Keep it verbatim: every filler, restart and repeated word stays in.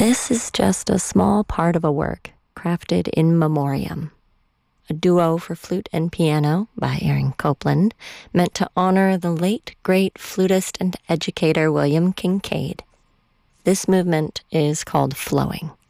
This is just a small part of a work crafted in memoriam. A duo for flute and piano by Aaron Copland, meant to honor the late, great flutist and educator William Kincaid. This movement is called Flowing.